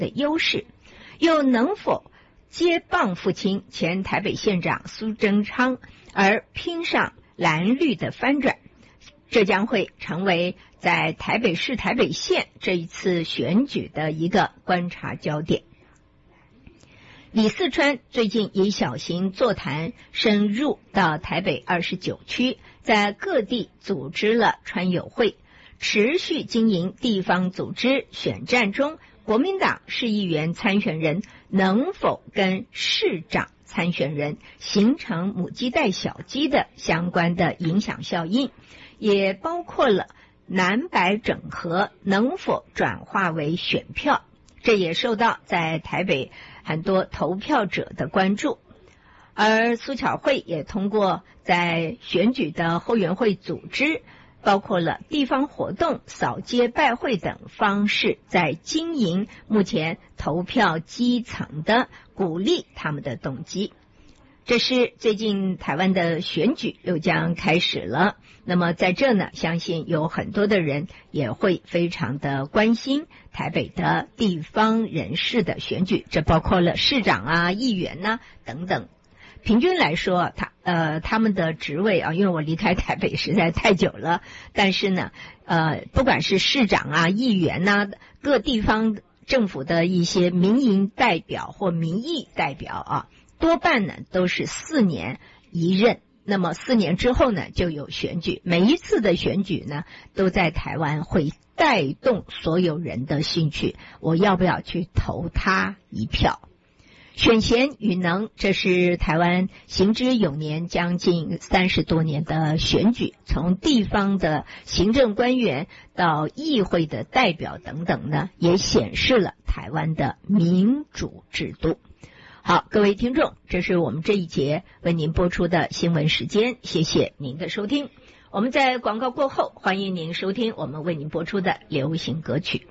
的优势，又能否接棒父亲前台北县长苏贞昌而拼上蓝绿的翻转，这将会成为在台北市台北县这一次选举的一个观察焦点。李四川最近以小型座谈深入到台北29区，在各地组织了川友会，持续经营地方组织选战中，国民党市议员参选人能否跟市长参选人形成母鸡带小鸡的相关的影响效应，也包括了蓝白整合能否转化为选票，这也受到在台北很多投票者的关注。而苏巧慧也通过在选举的后援会组织，包括了地方活动、扫街拜会等方式，在经营目前投票基层的，鼓励他们的动机。这是最近台湾的选举又将开始了，那么在这呢，相信有很多的人也会非常的关心台北的地方人士的选举，这包括了市长啊、议员啊等等。平均来说，他们的职位啊，因为我离开台北实在太久了，但是呢，不管是市长啊、议员啊，各地方政府的一些民营代表或民意代表啊，多半呢都是4年一任。那么4年之后呢，就有选举。每一次的选举呢，都在台湾会带动所有人的兴趣，我要不要去投他一票？选贤与能，这是台湾行之有年将近30多年的选举，从地方的行政官员到议会的代表等等呢，也显示了台湾的民主制度。好，各位听众，这是我们这一节为您播出的新闻时间，谢谢您的收听。我们在广告过后，欢迎您收听我们为您播出的流行歌曲。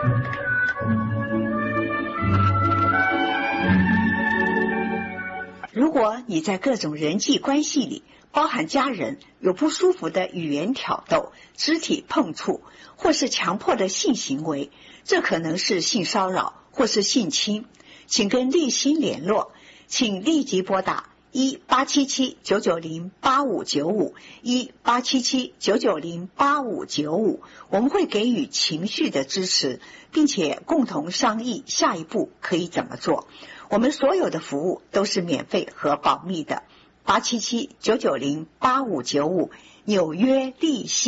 如果你在各种人际关系里，包含家人，有不舒服的语言挑逗、肢体碰触，或是强迫的性行为，这可能是性骚扰或是性侵，请跟立新联络，请立即拨打1877-990-8595 1877-990-8595，我们会给予情绪的支持，并且共同商议下一步可以怎么做。我们所有的服务都是免费和保密的。877-990-8595，纽约立新。